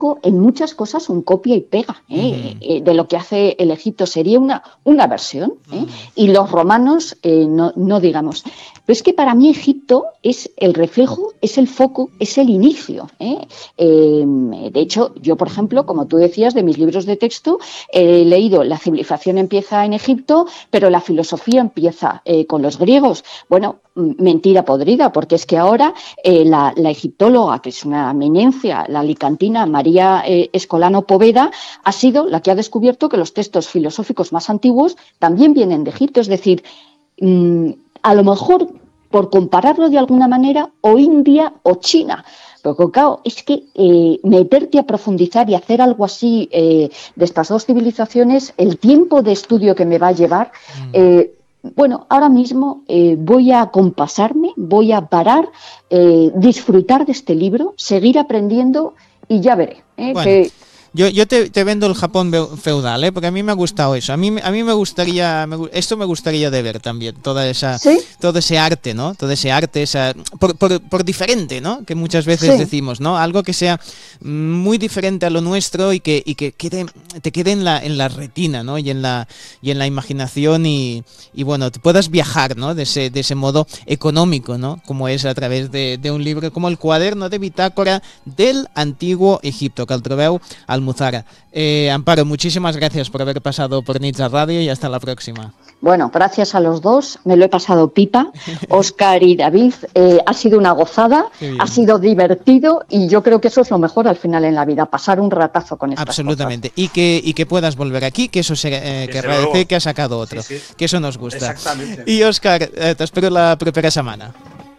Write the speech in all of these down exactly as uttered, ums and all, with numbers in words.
en muchas cosas un copia y pega ¿eh? Uh-huh. eh, de lo que hace el Egipto. Sería una, una versión ¿eh? Uh-huh. Y los romanos eh, no, no digamos. Pero es que para mí Egipto es el reflejo, es el foco, es el inicio ¿eh? Eh, de hecho, yo por ejemplo, como tú decías, de mis libros de texto he leído La civilización empieza en Egipto, pero la filosofía empieza eh, con los griegos. Bueno, mentira podrida, porque es que ahora eh, la, la egiptóloga, que es una eminencia, la alicantina María eh, Escolano Poveda, ha sido la que ha descubierto que los textos filosóficos más antiguos también vienen de Egipto. Es decir, mmm, a lo mejor, por compararlo de alguna manera, o India o China. Pero claro, es que eh, meterte a profundizar y hacer algo así eh, de estas dos civilizaciones, el tiempo de estudio que me va a llevar... Eh, Bueno, ahora mismo eh, voy a compasarme, voy a parar, eh, disfrutar de este libro, seguir aprendiendo y ya veré. ¿eh? Bueno. Que... Yo, yo te, te vendo el Japón feudal, ¿eh? Porque a mí me ha gustado eso. A mí, a mí me gustaría, me, esto me gustaría de ver también, toda esa, ¿sí? Todo ese arte, ¿no? Todo ese arte, esa, por, por, por diferente, ¿no? Que muchas veces sí. decimos, ¿no? Algo que sea muy diferente a lo nuestro y que, y que quede, te quede en la, en la retina, ¿no? Y en la, y en la imaginación y, y bueno, te puedas viajar, ¿no? De ese, de ese modo económico, ¿no? Como es a través de, de un libro como el Cuaderno de Bitácora del Antiguo Egipto, que el trobeu al Almuzara. Eh, Amparo, muchísimas gracias por haber pasado por Nits Radio y hasta la próxima. Bueno, gracias a los dos, me lo he pasado pipa, Óscar y David, eh, ha sido una gozada, ha sido divertido y yo creo que eso es lo mejor al final en la vida, pasar un ratazo con estas Absolutamente, cosas. y que, y que puedas volver aquí, que eso se eh, querrá decir que ha sacado otro, sí, sí. Que eso nos gusta. Y Óscar, eh, t'espero la propera setmana.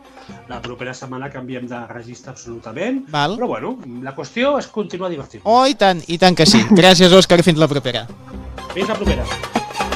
La propera setmana canviem de registre absolutament, Val. Però bueno, la qüestió és continuar divertint. Oh, i tant, i tant que sí. Gràcies, Òscar, fins la propera. Fins la propera.